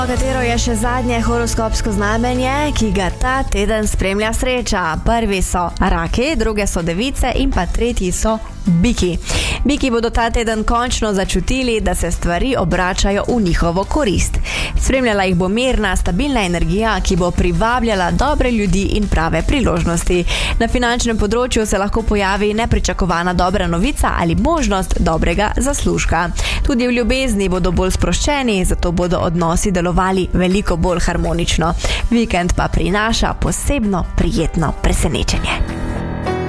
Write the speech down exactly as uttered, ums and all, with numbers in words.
Katero je še zadnje horoskopsko znamenje, ki ga ta teden spremlja sreča? Prvi so raki, druge so device in pa tretji so biki. Biki bodo ta teden končno začutili, da se stvari obračajo v njihovo korist. Spremljala jih bo mirna, stabilna energija, ki bo privabljala dobre ljudi in prave priložnosti. Na finančnem področju se lahko pojavi nepričakovana dobra novica ali možnost dobrega zaslužka. Tudi v ljubezni bodo bolj sproščeni, zato bodo odnosi delovali veliko bolj harmonično. Vikend pa prinaša posebno prijetno presenečenje.